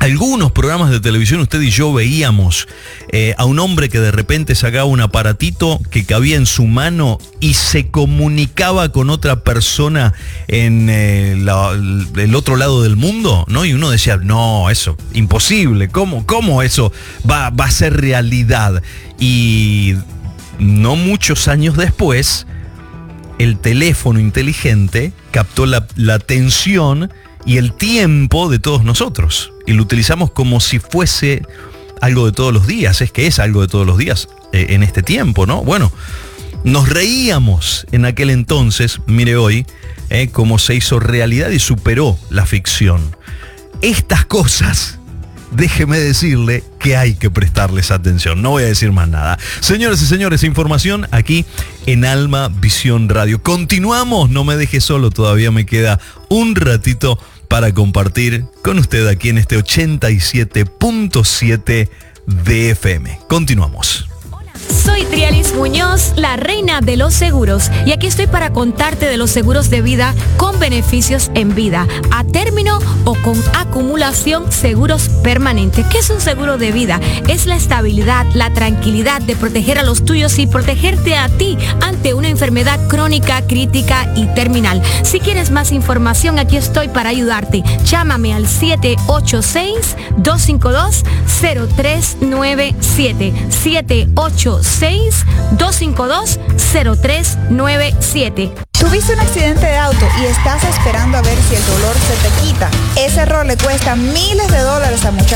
algunos programas de televisión usted y yo veíamos a un hombre que de repente sacaba un aparatito que cabía en su mano y se comunicaba con otra persona en el otro lado del mundo, ¿no? Y uno decía, no, eso, imposible, ¿cómo eso va a ser realidad? Y no muchos años después, el teléfono inteligente captó la atención y el tiempo de todos nosotros. Y lo utilizamos como si fuese algo de todos los días. Es que es algo de todos los días en este tiempo, ¿no? Bueno, nos reíamos en aquel entonces, mire hoy, cómo se hizo realidad y superó la ficción. Estas cosas, déjeme decirle que hay que prestarles atención. No voy a decir más nada. Señoras y señores, información aquí en Alma Visión Radio. Continuamos, no me deje solo, todavía me queda un ratito para compartir con usted aquí en este 87.7 de FM. Continuamos. Soy Trialis Muñoz, la reina de los seguros, y aquí estoy para contarte de los seguros de vida con beneficios en vida, a término o con acumulación, seguros permanentes. ¿Qué es un seguro de vida? Es la estabilidad, la tranquilidad de proteger a los tuyos y protegerte a ti ante una enfermedad crónica, crítica y terminal. Si quieres más información, aquí estoy para ayudarte. Llámame al 786-252-0397. 786-252-0397. ¿Tuviste un accidente de auto y estás esperando a ver si el dolor se te quita? Ese error le cuesta miles de dólares a muchas